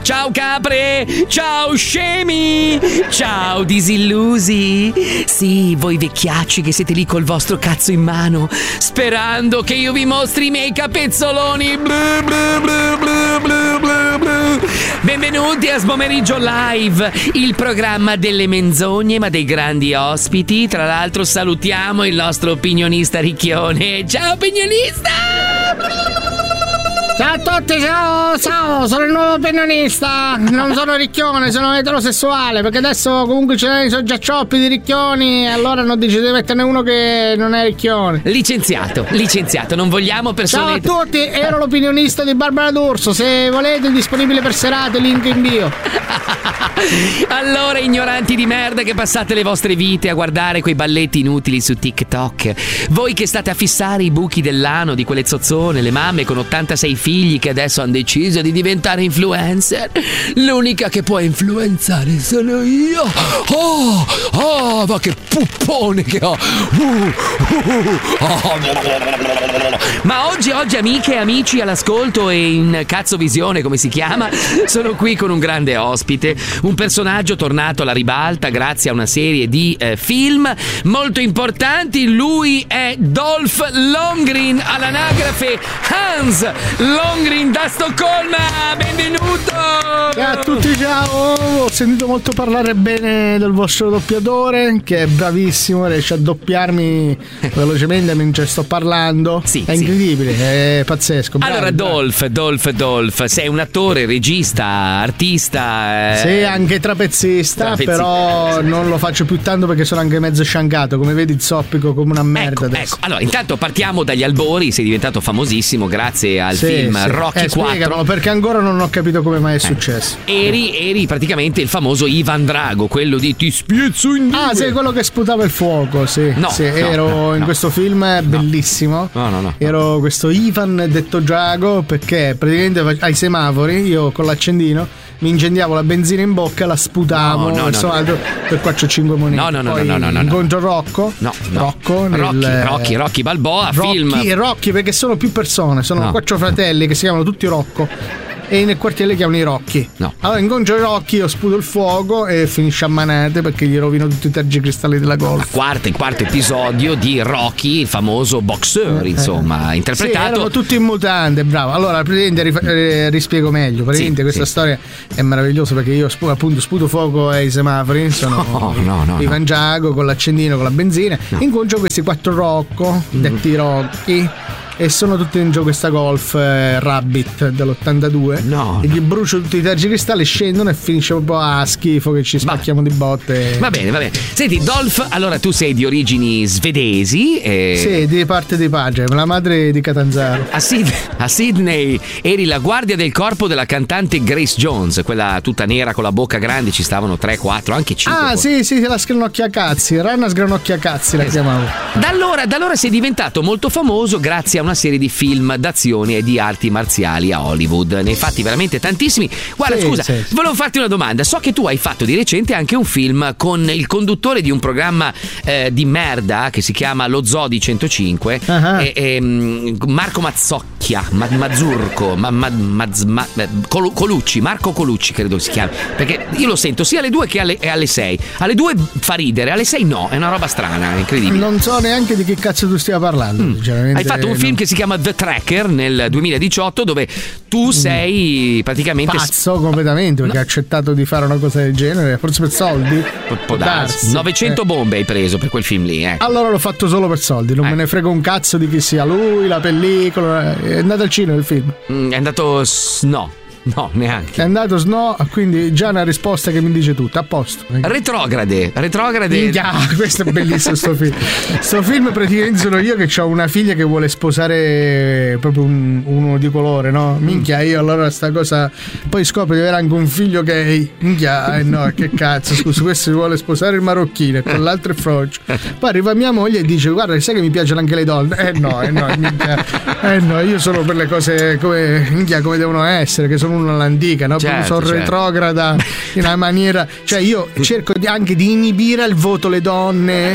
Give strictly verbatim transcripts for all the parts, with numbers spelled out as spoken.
ciao capre, ciao scemi, ciao disillusi. Sì, voi vecchiacci che siete lì col vostro cazzo in mano, sperando che io vi mostri i miei capezzoloni. Blu, blu, blu, blu, blu, blu, blu. Benvenuti a Sbomeriggio Live, il programma delle menzogne ma dei grandi ospiti. Tra l'altro salutiamo il nostro opinionista Ricchione. Ciao opinionista! Ciao a tutti, ciao, ciao, sono il nuovo opinionista. Non sono Ricchione, sono eterosessuale, perché adesso comunque ce ne sono già cioppi di Ricchioni e allora hanno deciso di metterne uno che non è Ricchione. Licenziato, licenziato, non vogliamo persone... Ciao a tutti, ero l'opinionista di Barbara D'Urso, se volete disponibile per serate, link in bio. Allora, ignoranti di merda che passate le vostre vite a guardare quei balletti inutili su TikTok, voi che state a fissare i buchi dell'ano di quelle zozzone, le mamme con ottantasei figli che adesso hanno deciso di diventare influencer, l'unica che può influenzare sono io. Oh, oh, ma che puppone che ho. Uh, uh, uh, oh. Ma oggi, oggi amiche e amici all'ascolto e in cazzo visione, come si chiama, sono qui con un grande ospite, un personaggio tornato alla ribalta grazie a una serie di eh, film molto importanti. Lui è Dolph Lundgren, all'anagrafe Hans Lundgren da Stoccolma. Benvenuto! Ciao a tutti, ciao! Ho sentito molto parlare bene del vostro doppiatore, che è bravissimo, riesce a doppiarmi velocemente mentre sto parlando. Sì, è sì. incredibile, è pazzesco. Bravi, allora, bravi. Dolph, Dolph, Dolph, sei un attore, regista, artista. Eh... Sì, anche trapezzista, Trapezzista. però non lo faccio più tanto perché sono anche mezzo sciancato. Come vedi, zoppico come una merda Ecco, adesso. ecco, allora intanto partiamo dagli albori. Sei diventato famosissimo grazie al Sì, film sì. Rocky eh, quattro. spiegamelo, perché ancora non ho capito come mai è successo. Eri, eri praticamente il famoso Ivan Drago, quello di ti spiezzo in due. Ah, sei quello che sputava il fuoco, sì. No, sì, no, ero no, in no. questo film bellissimo. No, no, no. Ero questo Ivan detto Drago, perché praticamente ai semafori io con l'accendino mi incendiavo la benzina in bocca, la sputavo, No, no, no, insomma, no. per qua c'ho cinque monete. No, no, no, Poi no, no, no, no. incontro Rocco. No, no. Rocco nel- Rocky, Rocky, Rocky Balboa, Rocky, film. Rocky, perché sono più persone, sono No. quattro fratelli che si chiamano tutti Rocco. E nel quartiere li chiamano i Rocchi. No. Allora incontro i Rocchi, io sputo il fuoco e finisce a manate perché gli rovino tutti i tergicristalli della golf. Quarto, il quarto episodio di Rocky, il famoso boxer, insomma, Sì, interpretato. erano tutti in mutande, bravo. Allora, praticamente rif- eh, rispiego meglio. Praticamente Sì, questa sì. storia è meravigliosa perché io spu- appunto sputo fuoco ai semafori. Sono No, no, no, Ivan no. Drago con l'accendino, con la benzina. No. Incontro questi quattro Rocco, Mm. detti Rocchi. E sono tutti in gioco questa Golf eh, Rabbit dell'ottantadue. No, E no. gli brucio tutti i tergicristalli, scendono e finisce proprio a schifo che ci spacchiamo di botte. Va bene, va bene. Senti, Dolph, allora tu sei di origini svedesi. E... Sì, di parte di padre, la madre di Catanzaro. A, Sid- a Sydney eri la guardia del corpo della cantante Grace Jones, quella tutta nera con la bocca grande, ci stavano tre, quattro, anche cinque. Ah, sì, sì, la sgranocchia cazzi, Rana sgranocchia cazzi la Esatto. chiamavo. Da allora, da allora sei diventato molto famoso grazie a una serie di film d'azione e di arti marziali a Hollywood. Ne hai fatti veramente tantissimi. Guarda, Sì, scusa, sì, sì. volevo farti una domanda. So che tu hai fatto di recente anche un film con il conduttore di un programma eh, di merda che si chiama Lo Zoo di centocinque. Ah. e, e, mm, Marco Mazzocchia, Ma- Mazzurco, Ma- Ma- Maz- Ma- eh, Colu- Colucci, Marco Colucci credo si chiami. Perché io lo sento sia alle due che alle, e alle sei. Alle due fa ridere, alle sei no, è una roba strana, è incredibile. Non so neanche di che cazzo tu stia parlando. sinceramente. Hai fatto un non- film che si chiama The Tracker nel duemiladiciotto dove tu sei praticamente Pazzo completamente perché ha accettato di fare una cosa del genere, forse per soldi. Pu- può darsi. novecento Eh. bombe hai preso per quel film lì, eh. Allora l'ho fatto solo per soldi, non Eh. me ne frega un cazzo di chi sia lui, la pellicola. È andato al cinema il film. Mm, è andato s- no, no, neanche. È andato sno, quindi già una risposta che mi dice tutto, a posto. Retrograde, retrograde. Minchia, questo è bellissimo sto film. Sto film praticamente sono io che ho una figlia che vuole sposare proprio un- uno di colore, no? Minchia, io allora sta cosa. Poi scopro di avere anche un figlio gay. Minchia, eh no, che cazzo, scusa, questo si vuole sposare il marocchino e quell'altro è frocio. Poi arriva mia moglie e dice: guarda, sai che mi piacciono anche le donne? Eh no, eh no, minchia. Eh no, io sono per le cose come, minchia, come devono essere, che sono uno all'antica, no? Certo, Sono certo. retrograda in una maniera. Cioè, io cerco di- anche di inibire al voto le donne.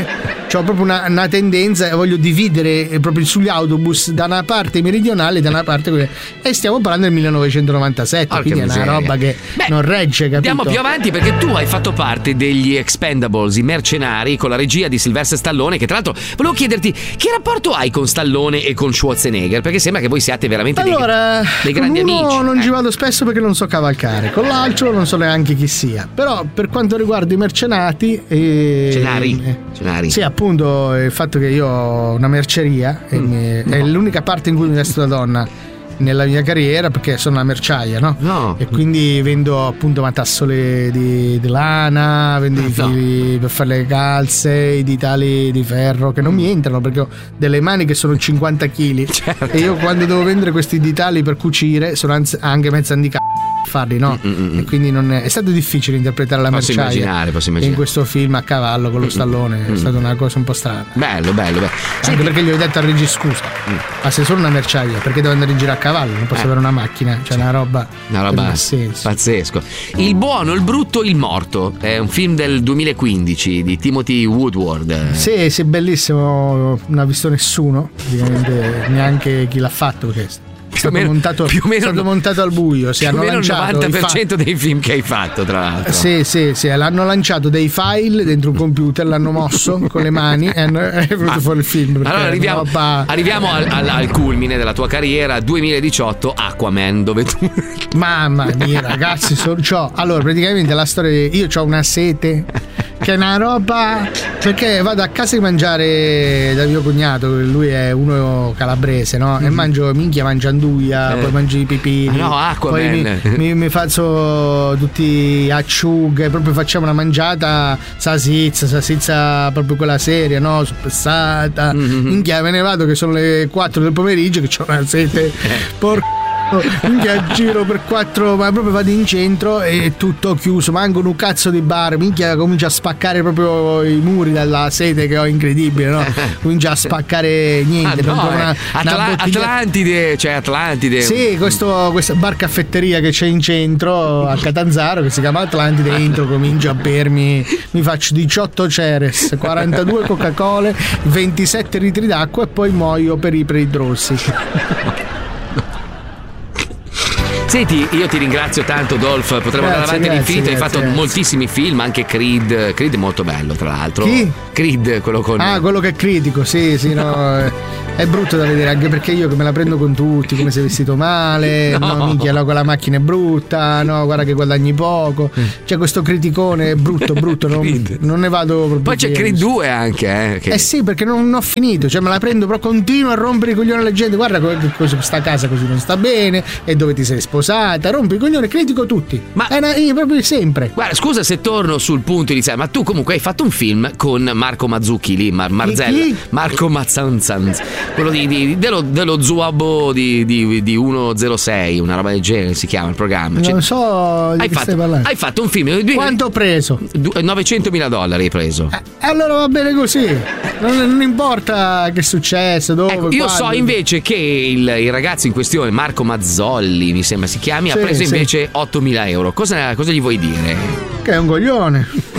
ho proprio una, una tendenza, voglio dividere proprio sugli autobus da una parte meridionale e da una parte quella. E stiamo parlando del millenovecentonovantasette, Porca quindi miseria. è una roba che Beh, non regge, capito? Andiamo più avanti perché tu hai fatto parte degli Expendables, i mercenari, con la regia di Sylvester Stallone, che tra l'altro volevo chiederti che rapporto hai con Stallone e con Schwarzenegger, perché sembra che voi siate veramente dei, allora, dei grandi con uno amici. non eh. ci vado spesso perché non so cavalcare, con l'altro non so neanche chi sia. Però per quanto riguarda i mercenati, eh, Cenari, eh, Cenari. sì, appunto, il fatto che io ho una merceria e Mm. mi- è l'unica parte in cui mi vesto da donna nella mia carriera, perché sono una merciaia, no? No. E quindi vendo appunto matassole di, di lana, vendo i No. fili per fare le calze, i ditali di ferro che non mi entrano perché ho delle mani che sono cinquanta chili. Certo. E io quando devo vendere questi ditali per cucire sono anzi- anche mezzo handicapato a farli, no? Mm, mm, mm. E quindi non è, è stato difficile interpretare la Posso merciaia immaginare, posso in immaginare. questo film a cavallo con lo Stallone. È stata una cosa un po' strana. Bello, bello, bello. Anche Senti, perché gli ho detto al regista: scusa, ma sei solo una merciaia, perché devo andare in giro a cavallo? Non posso Eh. avere una macchina, cioè una roba. una che roba non ha senso. pazzesco. Il buono, il brutto, il morto. È un film del duemilaquindici di Timothy Woodward. Sì, sì, bellissimo, non ha visto nessuno, praticamente neanche chi l'ha fatto, perché è stato, meno- montato, più o meno- è stato montato al buio, si Più o hanno meno il lanciato novanta i per fa- cento dei film che hai fatto, tra l'altro. Sì, sì, sì, l'hanno lanciato dei file dentro un computer, l'hanno mosso con le mani e hanno- è venuto Ma- fuori il film. perché Allora è arriviamo, una roba- arriviamo al, al- al culmine della tua carriera, duemiladiciotto, Aquaman, dove tu Mamma mia, ragazzi, so- c'ho- allora praticamente la storia di- io ho una sete che è una roba, perché vado a casa di mangiare da mio cognato, lui è uno calabrese, no? E mangio minchia, mangia anduia, Eh. poi mangio i pipini, Ah, no, Aquaman. poi mi, mi, mi faccio tutti acciughe, proprio facciamo una mangiata sasizza, sasizza proprio quella seria, no? Spessata, Mhm. minchia, me ne vado che sono le quattro del pomeriggio che ho una sete, porca. Minchia, giro per quattro, ma proprio vado in centro e è tutto chiuso, manco un cazzo di bar, minchia, comincia a spaccare proprio i muri dalla sete che ho, incredibile, no? Comincia a spaccare niente, Ah, no, non trovo eh. una, Atla- una bottiglia. Atlantide, cioè Atlantide. Sì, questo, questa bar caffetteria che c'è in centro a Catanzaro che si chiama Atlantide, entro, comincio a bermi, mi faccio diciotto Ceres, quarantadue Coca-Cola, ventisette litri d'acqua e poi muoio per i peridrossi. Senti, io ti ringrazio tanto, Dolph. Potremmo andare Grazie, avanti grazie, all'infinito. Hai grazie, fatto grazie. moltissimi film, anche Creed. Creed è molto bello, tra l'altro. Chi? Creed, quello con. Ah, quello che è critico, sì, sì, no. È, è brutto da vedere, anche perché io che me la prendo con tutti, come sei vestito male, no, No. minchia, no, quella macchina è brutta, no, guarda che guadagni poco. C'è questo criticone brutto, brutto, non, Creed. non ne vado proprio. Poi c'è fiero. Creed due anche, eh. Che... Eh sì, perché non, non ho finito, cioè me la prendo, però continuo a rompere i coglioni alla gente. Guarda co- che cosa, sta casa così non sta bene, e dove ti sei sposata, rompi i coglioni, critico tutti. Ma- è una, io proprio sempre. Guarda, scusa se torno sul punto iniziale, ma tu comunque hai fatto un film con Marco Mazzucchi lì, Mar- Marzella, chi? Marco Mazzanzanz, quello di, di- dello, dello Zuabo di, di, di centosei, una roba del genere si chiama il programma. Cioè, Non so di hai, che stai fatto, parlando. hai fatto un film di Quanto ho preso? novecentomila dollari hai preso. E allora va bene così, non, non importa che è successo, dove. Ecco, io quando. so invece che il, il ragazzo in questione, Marco Mazzolli, mi sembra si chiami, ha Sì, preso sì. invece ottomila euro. Cosa, cosa gli vuoi dire? Che è un coglione.